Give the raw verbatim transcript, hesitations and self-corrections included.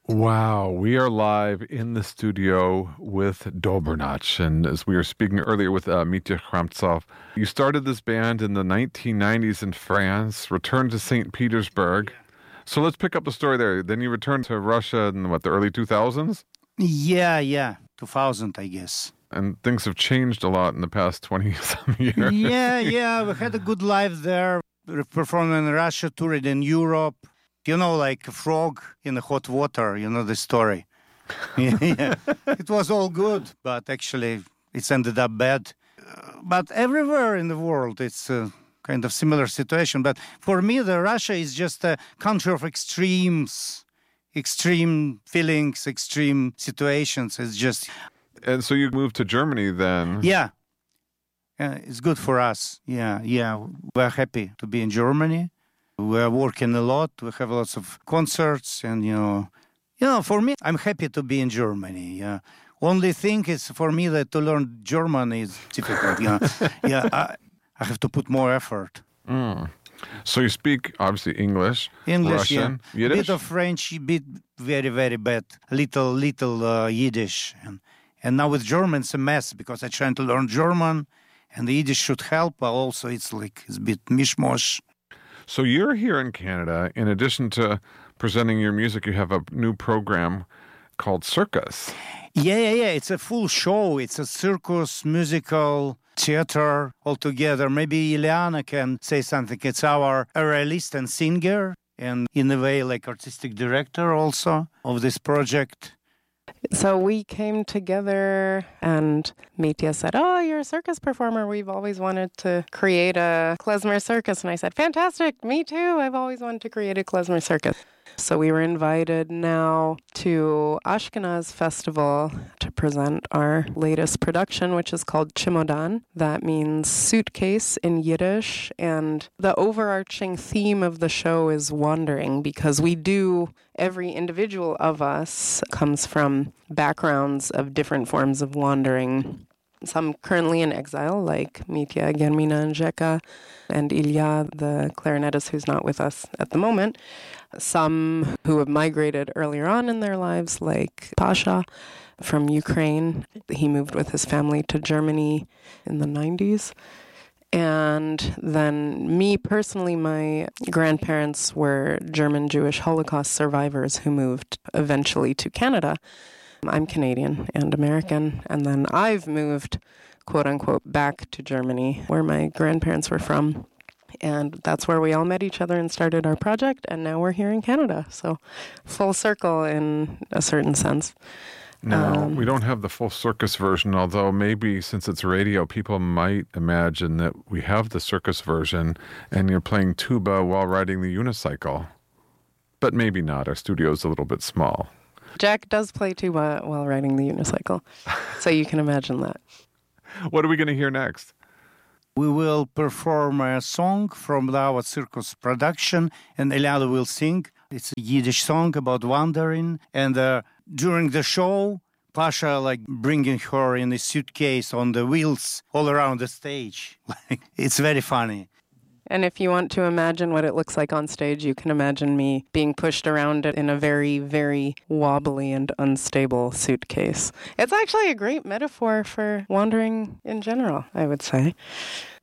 Wow, we are live in the studio with Dobrnach. And as we were speaking earlier with uh, Mitya Kramtsov, you started this band in the nineteen nineties in France, returned to Saint Petersburg. So let's pick up the story there. Then you returned to Russia in, what, the early two thousands? Yeah, yeah, two thousand, I guess. And things have changed a lot in the past twenty-some years. Yeah, yeah, we had a good life there. We performed in Russia, toured in Europe. You know, like a frog in the hot water, you know the story. yeah, yeah. It was all good, but actually it's ended up bad. Uh, but everywhere in the world, it's a kind of similar situation. But for me, the Russia is just a country of extremes, extreme feelings, extreme situations. It's just... And so you moved to Germany then? Yeah. Uh, it's good for us. Yeah, yeah. We're happy to be in Germany. We're working a lot. We have lots of concerts, and you know, you know. For me, I'm happy to be in Germany. Yeah. Only thing is for me that to learn German is difficult. Yeah, yeah. I, I have to put more effort. Mm. So you speak obviously English, English, Russian, yeah. Yiddish, bit of French, bit very very bad. Little little uh, Yiddish, and and now with German it's a mess because I'm trying to learn German, and the Yiddish should help, but also it's like it's a bit mishmash. So you're here in Canada. In addition to presenting your music, you have a new program called Circus. Yeah, yeah, yeah. It's a full show. It's a circus, musical, theater altogether. Maybe Ileana can say something. It's our aerialist and singer, and in a way, like artistic director also of this project. So we came together and Mitya said, oh, you're a circus performer. We've always wanted to create a klezmer circus. And I said, fantastic, me too. I've always wanted to create a klezmer circus. So we were invited now to Ashkenaz Festival to present our latest production, which is called Chimodan. That means suitcase in Yiddish. And the overarching theme of the show is wandering, because we do, every individual of us comes from backgrounds of different forms of wandering. Some currently in exile, like Mitya, Germina, and Zheka, and Ilya, the clarinetist who's not with us at the moment. Some who have migrated earlier on in their lives, like Pasha from Ukraine. He moved with his family to Germany in the nineties. And then me personally, my grandparents were German Jewish Holocaust survivors who moved eventually to Canada. I'm Canadian and American, and then I've moved, quote-unquote, back to Germany, where my grandparents were from. And that's where we all met each other and started our project, and now we're here in Canada. So full circle in a certain sense. No, um, we don't have the full circus version, although maybe since it's radio, people might imagine that we have the circus version and you're playing tuba while riding the unicycle. But maybe not. Our studio's a little bit small. Jack does play tuba while riding the unicycle, so you can imagine that. What are we going to hear next? We will perform a song from our circus production, and Eliana will sing. It's a Yiddish song about wandering, and uh, during the show, Pasha like bringing her in a suitcase on the wheels all around the stage. It's very funny. And if you want to imagine what it looks like on stage, you can imagine me being pushed around in a very, very wobbly and unstable suitcase. It's actually a great metaphor for wandering in general, I would say.